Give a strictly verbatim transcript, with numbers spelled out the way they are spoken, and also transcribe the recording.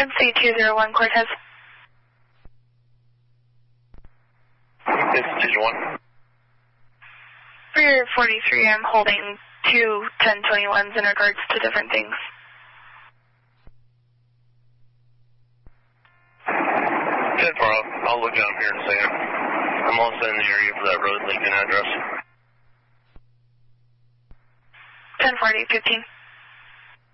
M C two zero one Cortez. This is two one. For your forty-three, I'm holding two ten twenty-ones in regards to different things. ten four, I'll, I'll look down here in a second. I'm also in the area for that road Lincoln address. ten forty, fifteen.